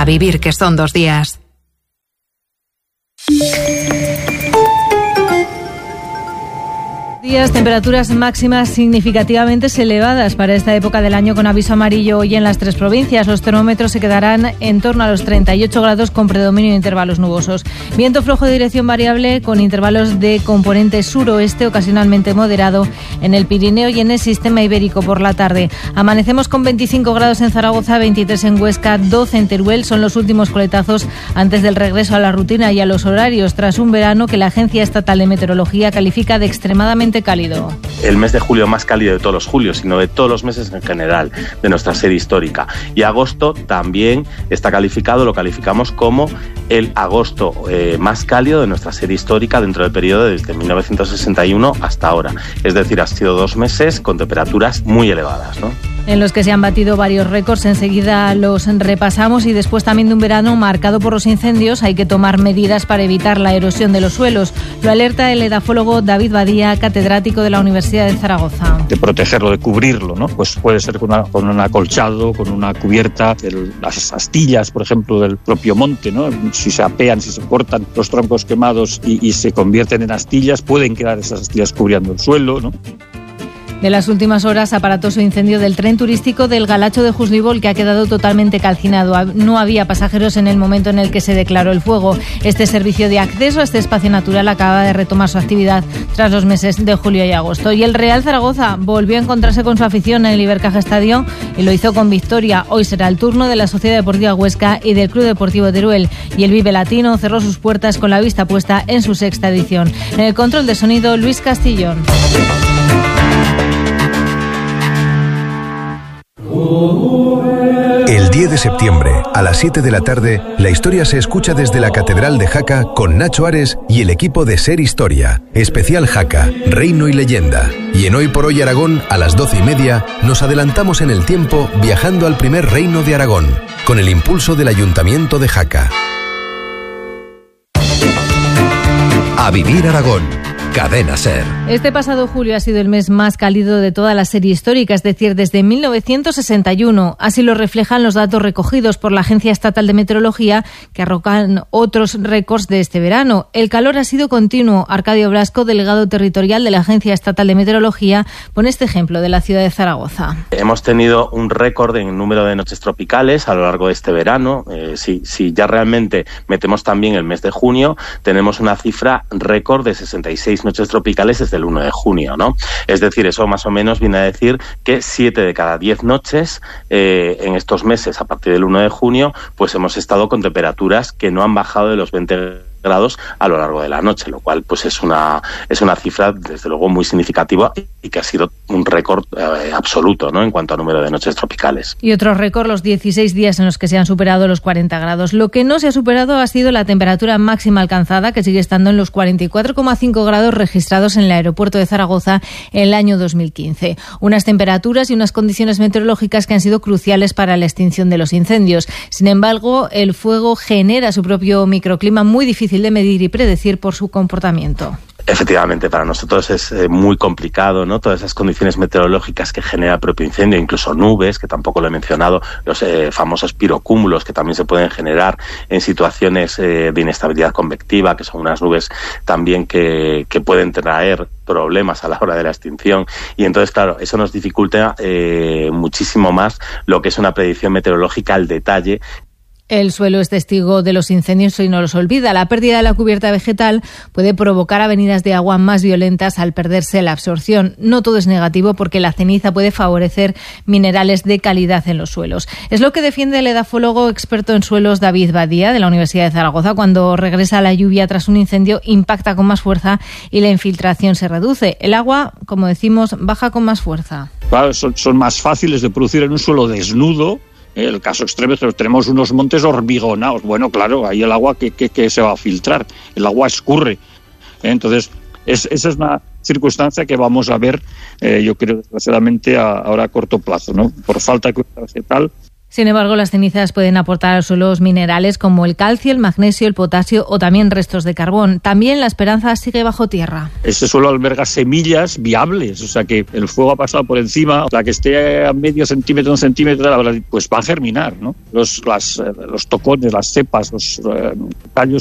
A vivir, que son 2 días. Temperaturas máximas significativamente elevadas para esta época del año, con aviso amarillo hoy en las 3 provincias. Los termómetros se quedarán en torno a los 38 grados con predominio de intervalos nubosos. Viento flojo de dirección variable con intervalos de componente suroeste ocasionalmente moderado en el Pirineo y en el sistema ibérico por la tarde. Amanecemos con 25 grados en Zaragoza, 23 en Huesca, 12 en Teruel. Son los últimos coletazos antes del regreso a la rutina y a los horarios tras un verano que la Agencia Estatal de Meteorología califica de extremadamente cálido. El mes de julio más cálido de todos los julios, sino de todos los meses en general de nuestra serie histórica. Y agosto también está calificado, lo calificamos como el agosto más cálido de nuestra serie histórica dentro del periodo desde 1961 hasta ahora. Es decir, han sido 2 meses con temperaturas muy elevadas, ¿no? En los que se han batido varios récords. Enseguida los repasamos, y después también de un verano marcado por los incendios hay que tomar medidas para evitar la erosión de los suelos. Lo alerta el edafólogo David Badía, catedrático de la Universidad de Zaragoza. De protegerlo, de cubrirlo, ¿no? Pues puede ser con un acolchado, con una cubierta, las astillas, por ejemplo, del propio monte, ¿no? Si se apean, si se cortan los troncos quemados y se convierten en astillas, pueden quedar esas astillas cubriendo el suelo, ¿no? De las últimas horas, aparatoso incendio del tren turístico del Galacho de Juslibol, que ha quedado totalmente calcinado. No había pasajeros en el momento en el que se declaró el fuego. Este servicio de acceso a este espacio natural acaba de retomar su actividad tras los meses de julio y agosto. Y el Real Zaragoza volvió a encontrarse con su afición en el Ibercaja Estadio y lo hizo con victoria. Hoy será el turno de la Sociedad Deportiva Huesca y del Club Deportivo Teruel. Y el Vive Latino cerró sus puertas con la vista puesta en su 6ª edición. En el control de sonido, Luis Castillón. El 10 de septiembre, a las 7 de la tarde, la historia se escucha desde la Catedral de Jaca con Nacho Ares y el equipo de Ser Historia. Especial Jaca, Reino y Leyenda. Y en Hoy por Hoy Aragón, a las 12:30, nos adelantamos en el tiempo viajando al primer reino de Aragón, con el impulso del Ayuntamiento de Jaca. A vivir Aragón. Cadena Ser. Este pasado julio ha sido el mes más cálido de toda la serie histórica, es decir, desde 1961. Así lo reflejan los datos recogidos por la Agencia Estatal de Meteorología, que arrojan otros récords de este verano. El calor ha sido continuo. Arcadio Blasco, delegado territorial de la Agencia Estatal de Meteorología, pone este ejemplo de la ciudad de Zaragoza. Hemos tenido un récord en número de noches tropicales a lo largo de este verano. Si ya realmente metemos también el mes de junio, tenemos una cifra récord de 66 noches tropicales desde el 1 de junio, ¿no? Es decir, eso más o menos viene a decir que 7 de cada 10 noches en estos meses, a partir del 1 de junio, pues hemos estado con temperaturas que no han bajado de los 20 grados a lo largo de la noche, lo cual pues es una cifra desde luego muy significativa y que ha sido un récord absoluto, ¿no?, en cuanto a número de noches tropicales. Y otro récord, los 16 días en los que se han superado los 40 grados. Lo que no se ha superado ha sido la temperatura máxima alcanzada, que sigue estando en los 44,5 grados registrados en el aeropuerto de Zaragoza en el año 2015. Unas temperaturas y unas condiciones meteorológicas que han sido cruciales para la extinción de los incendios. Sin embargo, el fuego genera su propio microclima muy difícil de medir y predecir por su comportamiento. Efectivamente, para nosotros es muy complicado, ¿no?, todas esas condiciones meteorológicas que genera el propio incendio, incluso nubes, que tampoco lo he mencionado, los famosos pirocúmulos que también se pueden generar en situaciones de inestabilidad convectiva, que son unas nubes también que pueden traer problemas a la hora de la extinción. Y entonces, claro, eso nos dificulta muchísimo más lo que es una predicción meteorológica al detalle. El suelo es testigo de los incendios y no los olvida. La pérdida de la cubierta vegetal puede provocar avenidas de agua más violentas al perderse la absorción. No todo es negativo, porque la ceniza puede favorecer minerales de calidad en los suelos. Es lo que defiende el edafólogo experto en suelos David Badía, de la Universidad de Zaragoza. Cuando regresa la lluvia tras un incendio, impacta con más fuerza y la infiltración se reduce. El agua, como decimos, baja con más fuerza. Claro, son más fáciles de producir en un suelo desnudo. El caso extremo es que tenemos unos montes hormigonados. Bueno, claro, ahí el agua que se va a filtrar, el agua escurre. Entonces, esa es una circunstancia que vamos a ver, yo creo, desgraciadamente, ahora a corto plazo, ¿no? Por falta de cubierta vegetal, Sin embargo, las cenizas pueden aportar al suelo minerales como el calcio, el magnesio, el potasio o también restos de carbón. También la esperanza sigue bajo tierra. Ese suelo alberga semillas viables, o sea que el fuego ha pasado por encima, la que esté a medio centímetro, un centímetro, pues va a germinar, ¿no? Los tocones, las cepas, los tallos